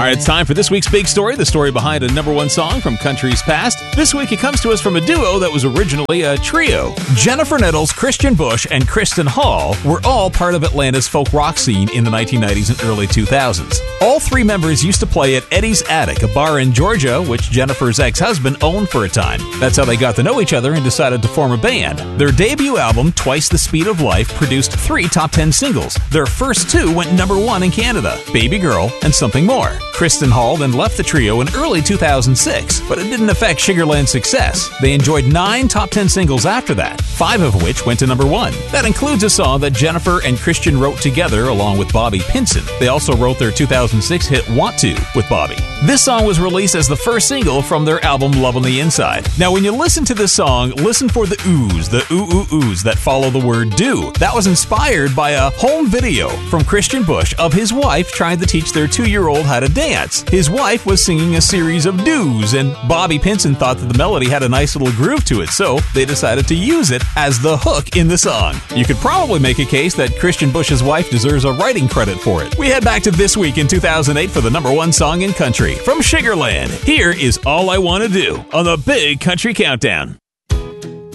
right, it's time for this week's big story, the story behind a number one song from country's past. This week it comes to us from a duo that was originally a trio. Jennifer Nettles, Christian Bush, and Kristen Hall were all part of Atlanta's folk rock scene in the 1990s and early 2000s. All three members used to play at Eddie's Attic, a bar in Georgia, which Jennifer's ex-husband owned for a time. That's how they got to know each other and decided to form a band. Their debut album, Twice the Speed of Life, produced 3 top 10 singles. Their first 2 went number 1 in Canada, Baby Girl and Something More. Kristen Hall then left the trio in early 2006, but it didn't affect Sugarland's success. They enjoyed 9 top 10 singles after that, 5 of which went to number 1. That includes a song that Jennifer and Christian wrote together along with Bobby Pinson. They also wrote their 2006 hit Want To with Bobby. This song was released as the first single from their album Love on the Inside. Now when you listen to this song, listen for the oohs, the ooh-ooh-oohs that follow the word do. That was inspired by a home video from Christian Bush of his wife trying to teach their 2-year-old how to dance. His wife was singing a series of do's, and Bobby Pinson thought that the melody had a nice little groove to it, so they decided to use it as the hook in the song. You could probably make a case that Christian Bush's wife deserves a writing credit for it. We head back to this week in 2008 for the number 1 song in country. From Sugarland, here is All I Want to Do on the Big Country Countdown.